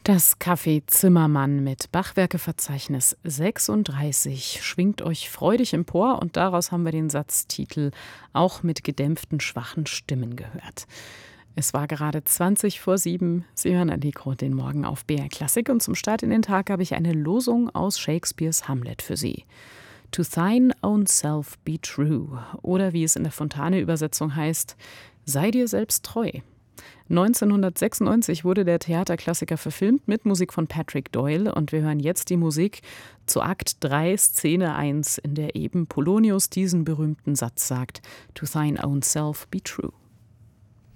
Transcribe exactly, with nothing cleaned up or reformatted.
Das Café Zimmermann mit Bachwerkeverzeichnis sechsunddreißig schwingt euch freudig empor und daraus haben wir den Satztitel auch mit gedämpften, schwachen Stimmen gehört. Es war gerade zwanzig vor sieben. Sie hören Allegro den Morgen auf B R Klassik und zum Start in den Tag habe ich eine Losung aus Shakespeares Hamlet für Sie. To thine own self be true oder wie es in der Fontane-Übersetzung heißt, sei dir selbst treu. neunzehnhundertsechsundneunzig wurde der Theaterklassiker verfilmt mit Musik von Patrick Doyle und wir hören jetzt die Musik zu Akt drei, Szene eins, in der eben Polonius diesen berühmten Satz sagt: To thine own self be true.